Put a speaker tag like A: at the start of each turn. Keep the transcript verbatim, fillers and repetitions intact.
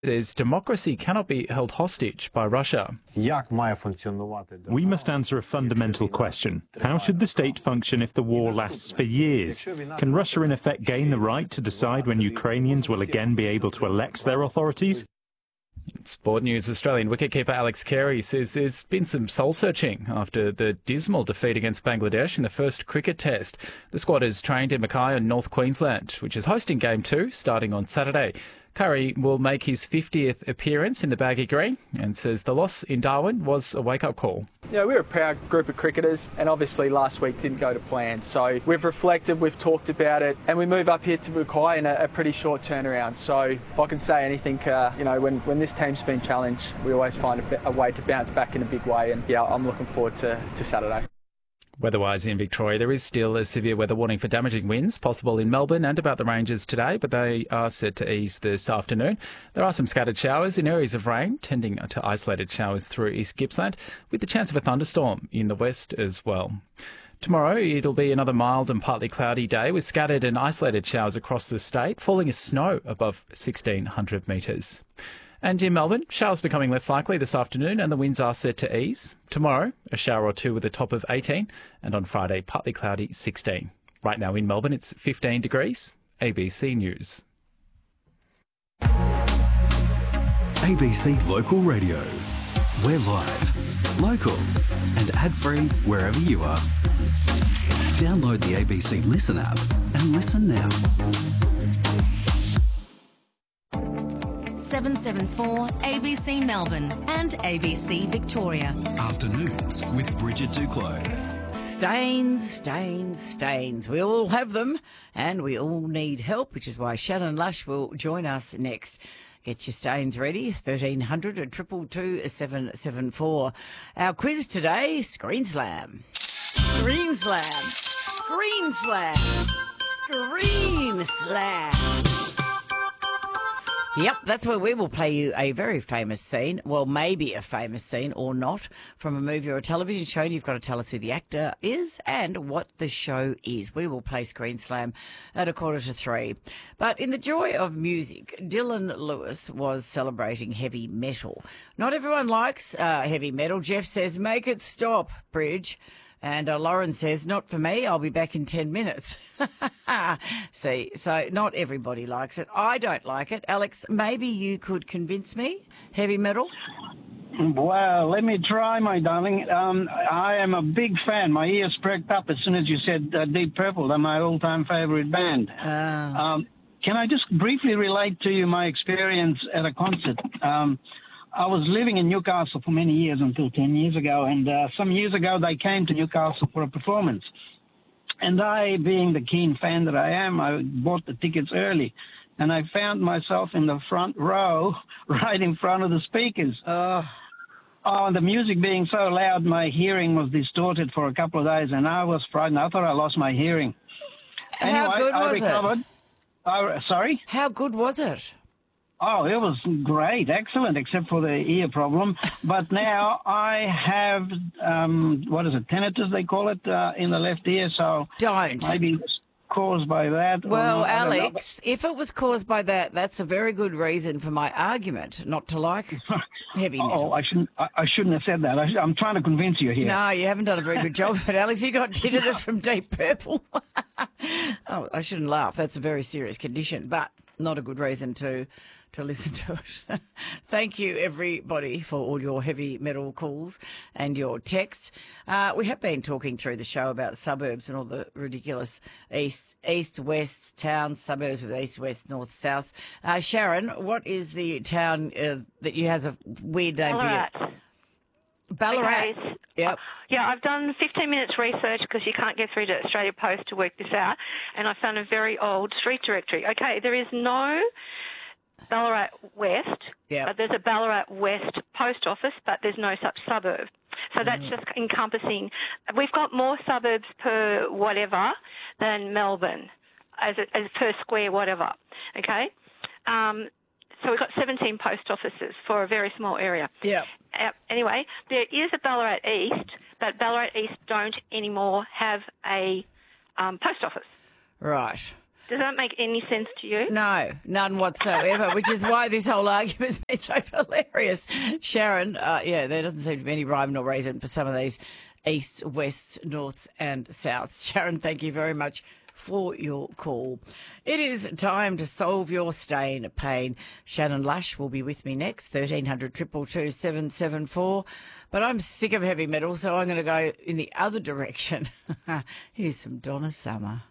A: says democracy cannot be held hostage by Russia.
B: We must answer a fundamental question. How should the state function if the war lasts for years? Can Russia in effect gain the right to decide when Ukrainians will again be able to elect their authorities?
A: Sport News Australian wicketkeeper Alex Carey says there's been some soul-searching after the dismal defeat against Bangladesh in the first cricket test. The squad is trained in Mackay in North Queensland, which is hosting Game two starting on Saturday. Curry will make his fiftieth appearance in the baggy green and says the loss in Darwin was a wake-up call.
C: Yeah, we're a proud group of cricketers, and obviously last week didn't go to plan. So we've reflected, we've talked about it, and we move up here to Mackay in a, a pretty short turnaround. So if I can say anything, uh, you know, when, when this team's been challenged, we always find a, a way to bounce back in a big way. And yeah, I'm looking forward to, to Saturday.
A: Weather-wise in Victoria, there is still a severe weather warning for damaging winds possible in Melbourne and about the ranges today, but they are set to ease this afternoon. There are some scattered showers in areas of rain, tending to isolated showers through East Gippsland, with the chance of a thunderstorm in the west as well. Tomorrow, it'll be another mild and partly cloudy day with scattered and isolated showers across the state, falling as snow above sixteen hundred metres. And in Melbourne, showers becoming less likely this afternoon and the winds are set to ease. Tomorrow, a shower or two with a top of eighteen, and on Friday, partly cloudy, sixteen. Right now in Melbourne, it's fifteen degrees. A B C News.
D: A B C Local Radio. We're live, local and ad-free wherever you are. Download the A B C Listen app and listen now.
E: seven seven four A B C Melbourne and A B C Victoria.
D: Afternoons with Bridget Duclos.
F: Stains, stains, stains. We all have them and we all need help, which is why Shannon Lush will join us next. Get your stains ready, thirteen hundred at two two two seven seven four. Our quiz today, Screen Slam. Screen Slam. Screen Slam. Screen Slam. Yep, that's where we will play you a very famous scene, well, maybe a famous scene or not, from a movie or a television show, and you've got to tell us who the actor is and what the show is. We will play Screen Slam at a quarter to three. But in the joy of music, Dylan Lewis was celebrating heavy metal. Not everyone likes uh, heavy metal. Jeff says, make it stop, Bridge. And uh, Lauren says, not for me, I'll be back in ten minutes. See, so not everybody likes it. I don't like it. Alex, maybe you could convince me, heavy metal?
G: Well, let me try, my darling. Um, I am a big fan. My ears perked up as soon as you said uh, Deep Purple. They're my all-time favourite band.
F: Uh.
G: Um, can I just briefly relate to you my experience at a concert? Um I was living in Newcastle for many years until ten years ago, and uh, some years ago they came to Newcastle for a performance. And I, being the keen fan that I am, I bought the tickets early, and I found myself in the front row, right in front of the speakers.
F: Oh.
G: Oh, the music being so loud, my hearing was distorted for a couple of days, and I was frightened. I thought I lost my hearing.
F: How
G: anyway,
F: good
G: I
F: was
G: recovered.
F: it?
G: I, sorry?
F: How good was it?
G: Oh, it was great, excellent, except for the ear problem. But now I have, um, what is it, tinnitus they call it, uh, in the left ear, so
F: Don't.
G: maybe it's caused by that.
F: Well,
G: or not,
F: Alex, if it was caused by that, that's a very good reason for my argument not to like heavy metal.
G: Oh, I shouldn't, I, I shouldn't have said that. I, I'm trying to convince you here.
F: No, you haven't done a very good job. But Alex, you got tinnitus from Deep Purple. Oh, I shouldn't laugh. That's a very serious condition, but not a good reason to... to listen to it. Thank you, everybody, for all your heavy metal calls and your texts. Uh, we have been talking through the show about suburbs and all the ridiculous east, east, west towns, suburbs with east, west, north, south. Uh, Sharon, what is the town uh, that you has a weird name
H: Ballarat.
F: for you? Ballarat.
H: Okay.
F: Yep.
H: Yeah, I've done fifteen minutes research because you can't get through to Australia Post to work this out, and I found a very old street directory. Okay, there is no Ballarat West.
F: Yep.
H: Uh, there's a Ballarat West post office, but there's no such suburb. So that's just encompassing. We've got more suburbs per whatever than Melbourne, as, a, as per square whatever. Okay. Um, so we've got seventeen post offices for a very small area.
F: Yeah.
H: Uh, anyway, there is a Ballarat East, but Ballarat East don't anymore have a um, post office.
F: Right.
H: Does that make any sense to you?
F: No, none whatsoever, which is why this whole argument's been so hilarious. Sharon, uh, yeah, there doesn't seem to be any rhyme nor reason for some of these east, west, norths and souths. Sharon, thank you very much for your call. It is time to solve your stain pain. Shannon Lash will be with me next, thirteen hundred, two two two, seven seven four. But I'm sick of heavy metal, so I'm going to go in the other direction. Here's some Donna Summer.